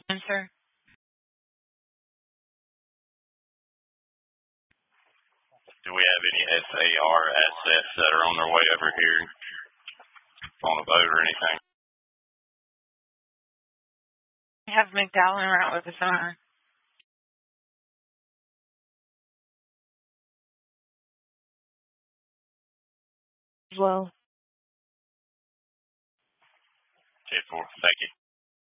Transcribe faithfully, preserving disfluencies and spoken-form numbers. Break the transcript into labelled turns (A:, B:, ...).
A: Answer.
B: Do we have any S A R assets that are on their way over here on a boat or anything?
A: We have McDowell en route with the sonar. As well.
B: ten four, thank you.